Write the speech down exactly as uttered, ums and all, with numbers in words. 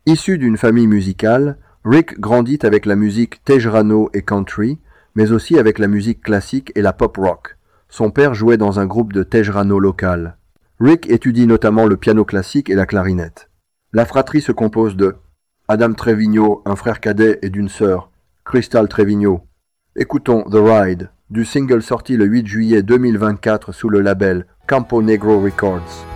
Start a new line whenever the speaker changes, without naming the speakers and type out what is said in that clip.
Issu d'une famille musicale, Rick grandit avec la musique tejrano et country, mais aussi avec la musique classique et la pop rock. Son père jouait dans un groupe de tejrano local. Rick étudie notamment le piano classique et la clarinette. La fratrie se compose de Adam Trevino, un frère cadet, et d'une sœur, Crystal Trevino. Écoutons The Ride, du single sorti le huit juillet deux mille vingt-quatre sous le label Campo Negro Records.